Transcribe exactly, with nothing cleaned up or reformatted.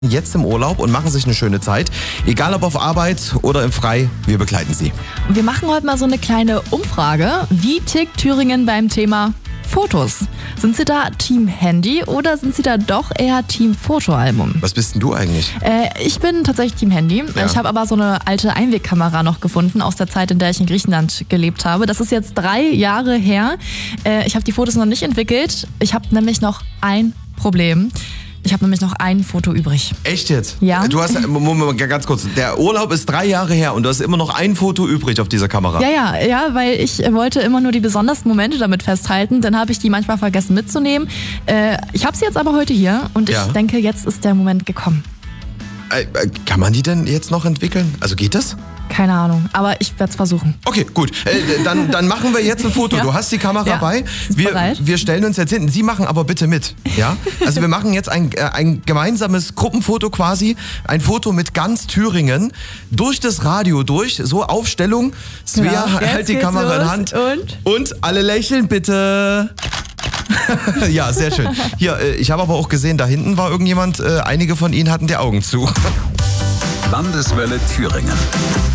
Jetzt im Urlaub und machen sich eine schöne Zeit. Egal ob auf Arbeit oder im Frei, wir begleiten Sie. Wir machen heute mal so eine kleine Umfrage. Wie tickt Thüringen beim Thema Fotos? Sind Sie da Team Handy oder sind Sie da doch eher Team Fotoalbum? Was bist denn du eigentlich? Äh, ich bin tatsächlich Team Handy. Ja. Ich habe aber so eine alte Einwegkamera noch gefunden aus der Zeit, in der ich in Griechenland gelebt habe. Das ist jetzt drei Jahre her. Äh, ich habe die Fotos noch nicht entwickelt. Ich habe nämlich noch ein Problem. Ich habe nämlich noch ein Foto übrig. Echt jetzt? Ja. Du hast, Moment, ganz kurz, der Urlaub ist drei Jahre her und du hast immer noch ein Foto übrig auf dieser Kamera. Ja, ja, ja, weil ich wollte immer nur die besondersten Momente damit festhalten. Dann habe ich die manchmal vergessen mitzunehmen. Äh, ich habe sie jetzt aber heute hier und ich Ja. denke, jetzt ist der Moment gekommen. Äh, äh, kann man die denn jetzt noch entwickeln? Also geht das? Keine Ahnung, aber ich werde es versuchen. Okay, gut. Äh, dann, dann machen wir jetzt ein Foto. Ja. Du hast die Kamera Ja, bei. ist Wir, bereit. wir stellen uns jetzt hinten. Sie machen aber bitte mit. Ja? Also wir machen jetzt ein, äh, ein gemeinsames Gruppenfoto quasi. Ein Foto mit ganz Thüringen. Durch das Radio durch. So Aufstellung. Svea, Ja, jetzt halt die geht's Kamera in los. Hand. Und? Und alle lächeln bitte. Ja, sehr schön. Hier, äh, ich habe aber auch gesehen, da hinten war irgendjemand, äh, einige von Ihnen hatten die Augen zu. Landeswelle Thüringen.